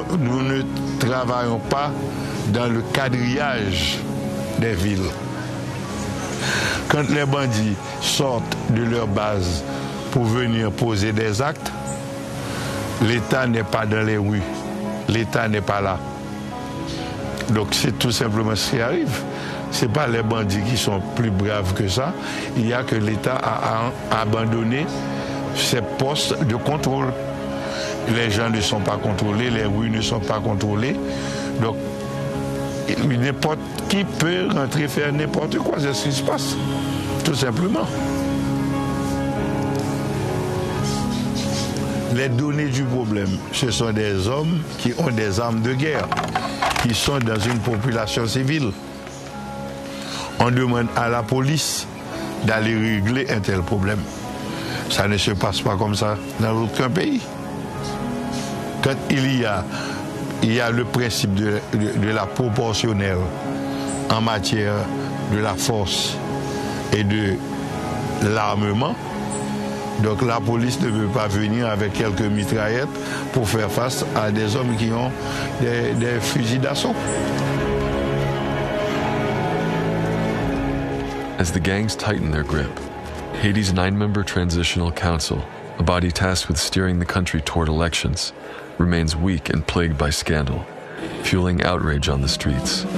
nous ne travaillons pas dans le quadrillage des villes. Quand les bandits sortent de leur base pour venir poser des actes, l'État n'est pas dans les rues, l'État n'est pas là. Donc c'est tout simplement ce qui arrive. Ce n'est pas les bandits qui sont plus braves que ça, il y a que l'État a abandonné ses postes de contrôle. Les gens ne sont pas contrôlés, les rues ne sont pas contrôlées. Donc n'importe qui peut rentrer faire n'importe quoi, c'est ce qui se passe, tout simplement. Les données du problème, ce sont des hommes qui ont des armes de guerre, qui sont dans une population civile. On demande à la police d'aller régler un tel problème. Ça ne se passe pas comme ça dans aucun pays. Quand il y a le principe de la proportionnelle en matière de la force et de l'armement. Donc la police ne peut pas venir avec quelques mitraillettes pour faire face à des hommes qui ont des fusils d'assaut. As the gangs tighten their grip, Haiti's 9-member Transitional Council, a body tasked with steering the country toward elections, remains weak and plagued by scandal, fueling outrage on the streets.